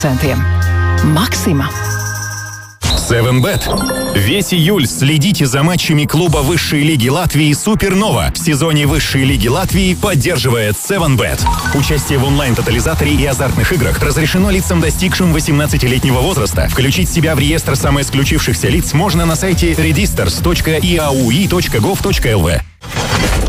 Максима. 7bet. Весь июль следите за матчами клуба высшей лиги Латвии «Супернова». В сезоне высшей лиги Латвии поддерживает 7bet. Участие в онлайн-тотализаторе и азартных играх разрешено лицам, достигшим 18-летнего возраста. Включить себя в реестр самоисключившихся лиц можно на сайте registers.iaui.gov.lv.